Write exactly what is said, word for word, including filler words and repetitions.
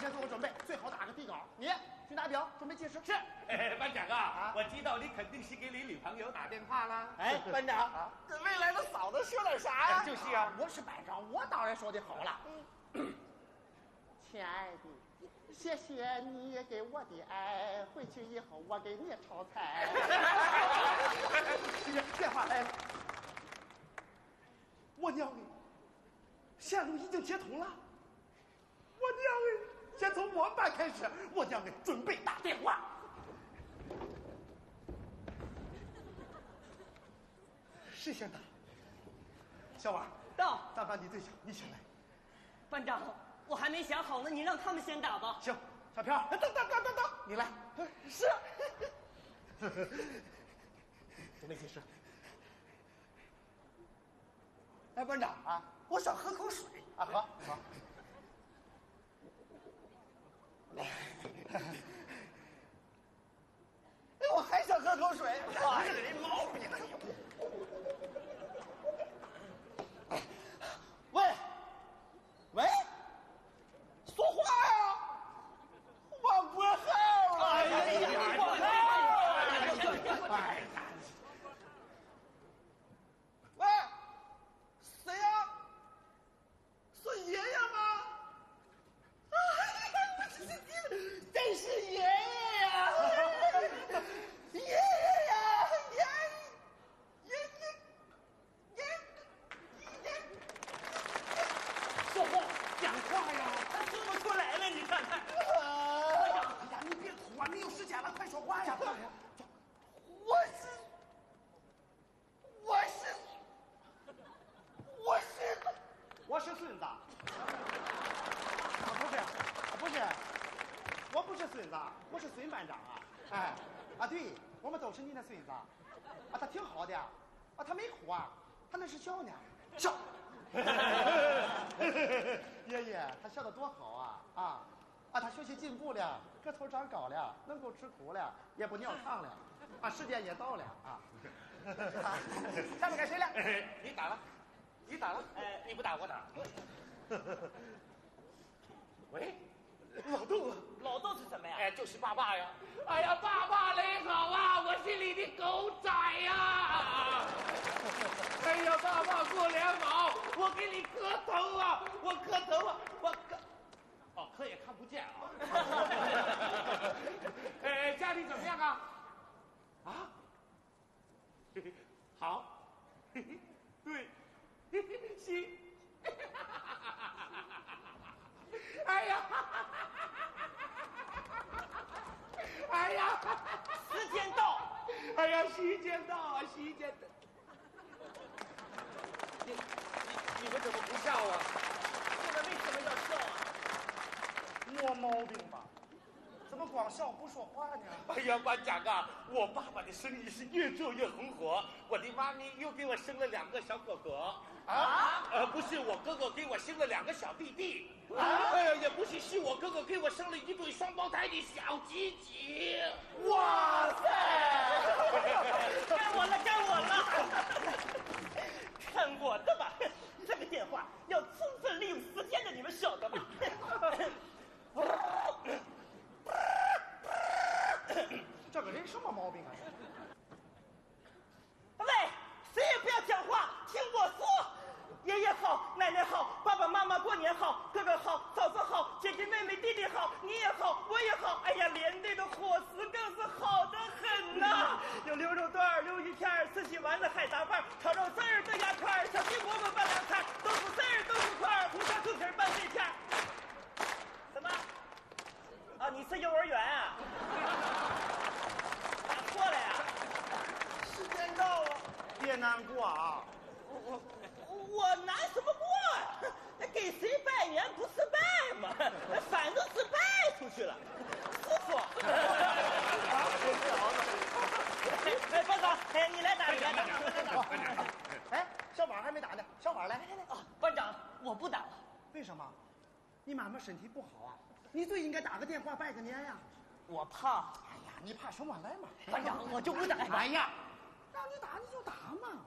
先做个准备，最好打个底稿。你去拿表，准备计时。 是，哎，班长啊，啊我知道你肯定是给你女朋友打电话啦。 哎，班长，啊、 跟未来的嫂子说点啥呀？ 哎、就是啊， 我是班长，我当然说的好了。嗯、亲爱的，谢谢你给我的爱，回去以后我给你炒菜。电话来了，我娘哎，线路已经接通了。我娘哎，先从我班开始，我娘哎，准备打电话。谁先打？小王到， 咱班的队长，你先来。 班长，我还没想好呢，你让他们先打吧。 行，小飘，等等等等等，你来。 是。 准备计时。 哎，班长啊， 我想喝口水啊，喝喝。 来，哎，我还想喝口水。哎，这毛病哎呦！喂，喂，说话呀！我不好了。哎呀，我好。哎呀！喂，谁呀？是爷爷吗？真是爷爷呀！爷爷呀！爷爷爷爷爷！ 说话，讲话呀！ 他说不出来了，你看看。 哎呀，哎呀，你别哭啊，没有时间了，快说话呀！ 我是，我是，我是， 我是孙子。不是，不是。我不是孙子，我是孙班长啊！哎，啊对，我们都是你的孙子，啊，他挺好的，啊，他没哭啊，他那是笑呢，笑。爷爷，他笑得多好啊！啊啊，他学习进步了，个头长高了，能够吃苦了，也不尿炕了，啊，时间也到了啊！下面该谁了？ 你打了，你打了，哎，你不打我打。喂。 老豆， 老豆是什么呀？ 哎，就是爸爸呀！哎呀，爸爸你好啊，我是你的狗仔呀！哎呀，爸爸过年好，我给你磕头啊，我磕头啊，我磕，哦，磕也看不见啊。哎，家里怎么样啊？啊？好，对，行。哎呀！哎呀！ 时间到！ 哎呀，时间到啊，时间到！你你你们怎么不笑啊？ 现在为什么要笑啊？ 我毛病吧？怎么光笑不说话呢？ 哎呀，班长啊，我爸爸的生意是越做越红火，我的妈咪又给我生了两个小哥哥。啊？呃，不是我哥哥给我生了两个小弟弟。啊？哎呀，也不是，是我哥哥给我生了一对双胞胎的小鸡鸡。 哇塞！ 该我了，该我了！看我的吧！这个电话要充分利用时间的，你们晓得吗？ 这个人什么毛病啊？ 喂，谁也不要讲话，听我说。爷爷好，奶奶好，爸爸妈妈过年好，哥哥好，嫂子好，姐姐妹妹弟弟好，你也好，我也好。哎呀，连队的伙食更是好得很呐！有牛肉段、溜鱼片、四喜丸子、海杂饭、炒肉丝儿、豆芽块、小鸡馍馍拌凉菜、豆腐丝儿、豆腐块、红烧猪皮拌碎片。什么？啊，你是幼儿园啊？打错了呀！ 时间到了， 别难过啊！ 我我难什么过呀？那给谁拜年不是拜吗？反正是拜出去了。师傅，哎，班长，哎，你来打，你来打。 哎，小王还没打呢，小王来来来。 啊，班长，我不打了。 为什么？你妈妈身体不好啊，你最应该打个电话拜个年呀。 我怕。 哎呀，你怕什么？来嘛。 班长，我就不打。 哎呀，让你打你就打嘛。